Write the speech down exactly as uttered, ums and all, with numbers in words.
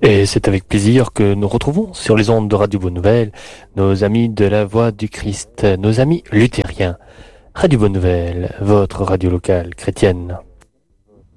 Et c'est avec plaisir que nous retrouvons sur les ondes de Radio Bonne Nouvelle nos amis de la Voix du Christ, nos amis luthériens. Radio Bonne Nouvelle, votre radio locale chrétienne.